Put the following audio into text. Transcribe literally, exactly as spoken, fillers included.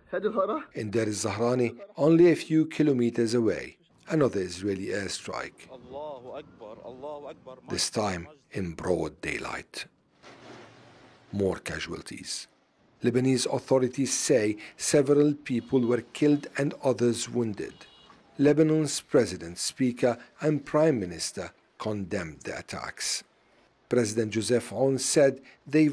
In Deir el-Zahrani, only a few kilometers away, another Israeli airstrike, this time in broad daylight. More casualties. Lebanese authorities say several people were killed and others wounded. Lebanon's president, speaker, and prime minister condemned the attacks. President Joseph Aoun said they